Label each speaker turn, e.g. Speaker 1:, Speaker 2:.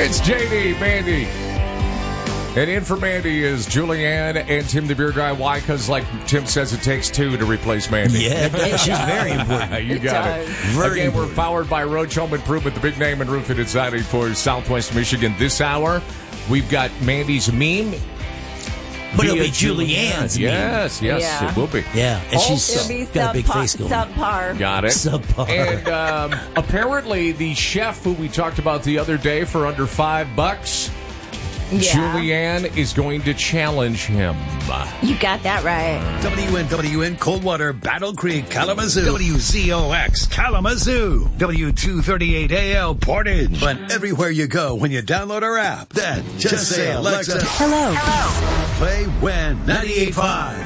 Speaker 1: It's JD, Mandy. And in for Mandy is Julianne and Tim the Beer Guy. Why? Because, like Tim says, it takes two to replace Mandy.
Speaker 2: Yeah, she's very important.
Speaker 1: You got it. Again, we're powered by Roach Home Improvement, the big name in roofing and siding for Southwest Michigan. This hour, we've got Mandy's meme.
Speaker 2: But it'll be Julianne's meme.
Speaker 1: Yes,
Speaker 3: Yeah.
Speaker 1: it will be.
Speaker 2: Yeah, and she's got a big face going.
Speaker 3: Subpar.
Speaker 1: Got it.
Speaker 2: Subpar.
Speaker 1: And apparently, the chef who we talked about the other day for under $5, Julianne is going to challenge him.
Speaker 3: You got that right.
Speaker 4: WNWN Coldwater, Battle Creek, Kalamazoo. WZOX Kalamazoo. W238AL Portage. But everywhere you go when you download our app, then just say, Alexa,
Speaker 3: Hello.
Speaker 4: play WIN 98.5.